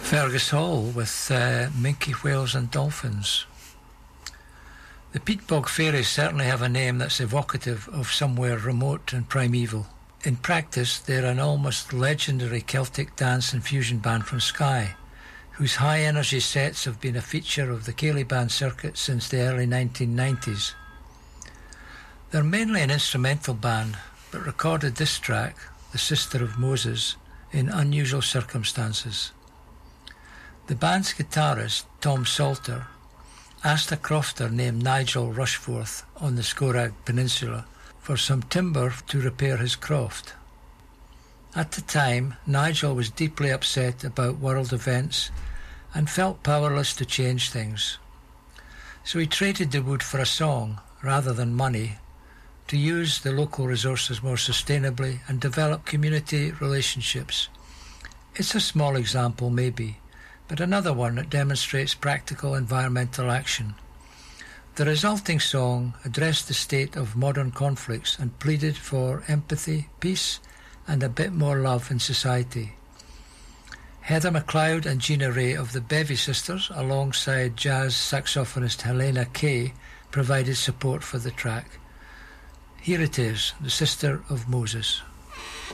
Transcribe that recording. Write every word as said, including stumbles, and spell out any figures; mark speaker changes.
Speaker 1: Fergus Hall with uh, Minke Whales and Dolphins. The Peat Bog Fairies certainly have a name that's evocative of somewhere remote and primeval. In practice, they're an almost legendary Celtic dance and fusion band from Skye, whose high-energy sets have been a feature of the Ceilidh band circuit since the early nineteen nineties. They're mainly an instrumental band, but recorded this track, The Sister of Moses, in unusual circumstances. The band's guitarist, Tom Salter, asked a crofter named Nigel Rushforth on the Scorag Peninsula for some timber to repair his croft. At the time, Nigel was deeply upset about world events and felt powerless to change things. So he traded the wood for a song, rather than money, to use the local resources more sustainably and develop community relationships. It's a small example, maybe, but another one that demonstrates practical environmental action. The resulting song addressed the state of modern conflicts and pleaded for empathy, peace, and a bit more love in society. Heather MacLeod and Gina Ray of the Bevy Sisters, alongside jazz saxophonist Helena Kay, provided support for the track. Here it is, The Sister of Moses.